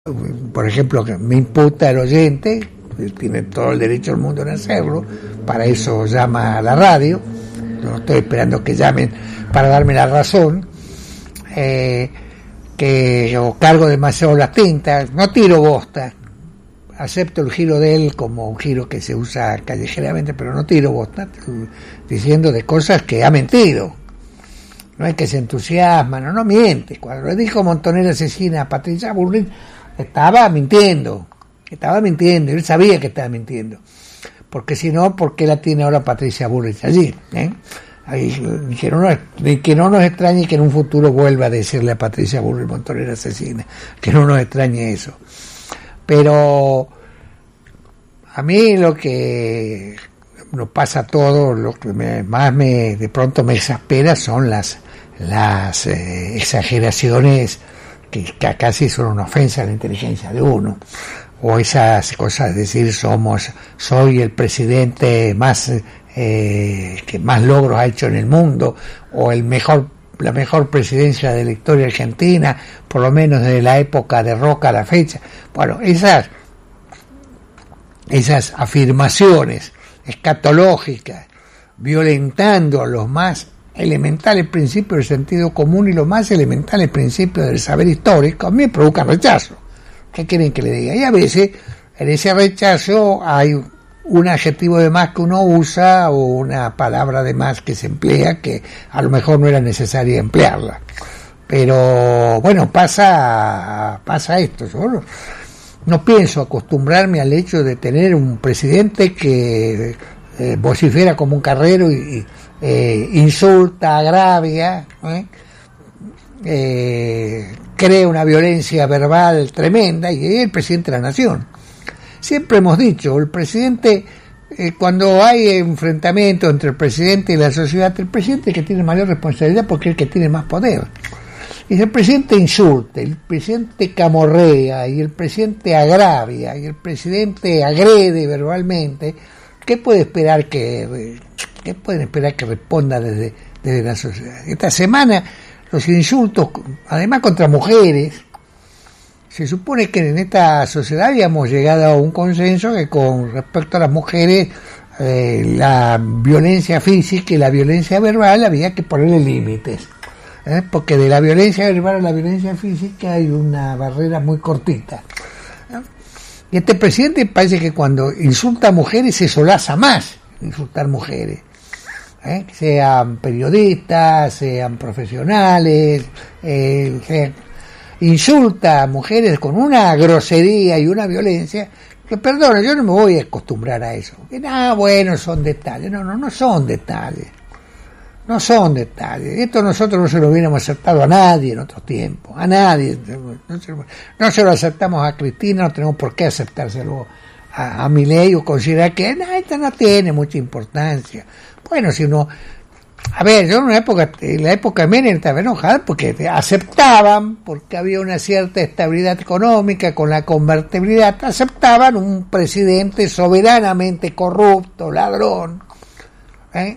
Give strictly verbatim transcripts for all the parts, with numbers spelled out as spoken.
por ejemplo, que me imputa el oyente, tiene todo el derecho del mundo en hacerlo, para eso llama a la radio, no estoy esperando que llamen para darme la razón, eh, que yo cargo demasiado las tintas, no tiro bosta, acepto el giro de él como un giro que se usa callejeramente, pero no tiro bosta, diciendo de cosas que ha mentido. No es que se entusiasma, no, no miente. Cuando le dijo Montonera asesina a Patricia Bullrich, estaba mintiendo, estaba mintiendo, él sabía que estaba mintiendo. Porque si no, ¿por qué la tiene ahora Patricia Bullrich allí? ¿Eh? Ahí, que, no, que no nos extrañe que en un futuro vuelva a decirle a Patricia Bullrich Montonera asesina, que no nos extrañe eso. Pero a mí lo que nos pasa a todos, lo que me, más me de pronto me exaspera son las las eh, exageraciones que, que casi son una ofensa a la inteligencia de uno, o esas cosas, es decir, somos soy el presidente más eh, que más logros ha hecho en el mundo, o el mejor la mejor presidencia de la historia argentina, por lo menos desde la época de Roca a la fecha. Bueno, esas esas afirmaciones escatológicas, violentando los más elementales principios del sentido común y los más elementales principios del saber histórico, a mí me provocan rechazo. ¿Qué quieren que le diga? Y a veces en ese rechazo hay un adjetivo de más que uno usa o una palabra de más que se emplea que a lo mejor no era necesaria emplearla. Pero bueno, pasa pasa esto. Yo no, no pienso acostumbrarme al hecho de tener un presidente que eh, vocifera como un carrero y eh, insulta, agravia, ¿eh? Eh, crea una violencia verbal tremenda, y es el presidente de la nación. Siempre hemos dicho, el presidente, eh, cuando hay enfrentamiento entre el presidente y la sociedad, el presidente es el que tiene mayor responsabilidad porque es el que tiene más poder. Y si el presidente insulta, el presidente camorrea, y el presidente agravia, y el presidente agrede verbalmente, ¿qué puede esperar que, qué pueden esperar que responda desde, desde la sociedad? Esta semana los insultos, además contra mujeres, se supone que en esta sociedad habíamos llegado a un consenso que con respecto a las mujeres eh, la violencia física y la violencia verbal había que ponerle límites, ¿eh? Porque de la violencia verbal a la violencia física hay una barrera muy cortita, ¿eh? Y este presidente parece que cuando insulta a mujeres se solaza más insultar mujeres, ¿eh? Sean periodistas, sean profesionales, eh, sean, insulta a mujeres con una grosería y una violencia que, perdona, yo no me voy a acostumbrar a eso. Que nada, bueno, son detalles. No, no, no son detalles. No son detalles. Esto nosotros no se lo hubiéramos aceptado a nadie en otros tiempos. A nadie. No se, no se lo aceptamos a Cristina, no tenemos por qué aceptárselo a, a Milei o considerar que nah, esto no tiene mucha importancia. Bueno, si uno... A ver, yo en una época, en la época de Menem estaba enojado porque aceptaban, porque había una cierta estabilidad económica con la convertibilidad, aceptaban un presidente soberanamente corrupto, ladrón, ¿eh?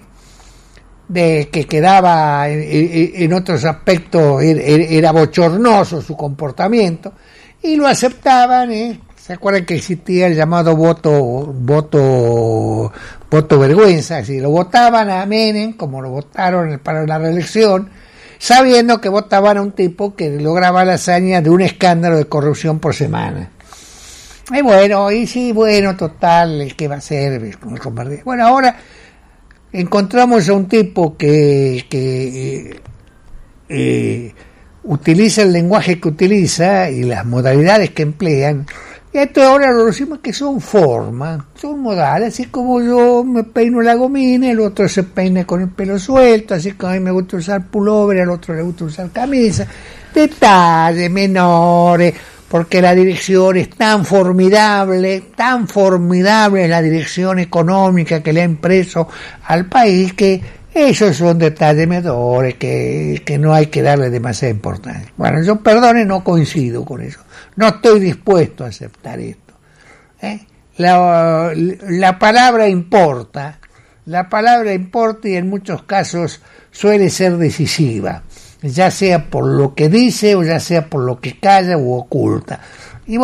De que quedaba en, en otros aspectos, era, era bochornoso su comportamiento, y lo aceptaban, ¿eh? ¿Se acuerdan que existía el llamado voto voto voto vergüenza? Si lo votaban a Menem, como lo votaron para la reelección, sabiendo que votaban a un tipo que lograba la hazaña de un escándalo de corrupción por semana. Y bueno, y sí, bueno, total, ¿qué va a ser? Bueno, ahora encontramos a un tipo que, que eh, eh, utiliza el lenguaje que utiliza y las modalidades que emplean. Y esto ahora lo decimos que son formas, son modales, así como yo me peino la gomina, el otro se peina con el pelo suelto, así como a mí me gusta usar pullover, al otro le gusta usar camisa, detalles menores, porque la dirección es tan formidable, tan formidable la dirección económica que le ha impreso al país, que esos son detalles menores que, que no hay que darle demasiada importancia. Bueno, yo, perdone, no coincido con eso. No estoy dispuesto a aceptar esto, ¿eh? La, la palabra importa, la palabra importa y en muchos casos suele ser decisiva, ya sea por lo que dice o ya sea por lo que calla u oculta.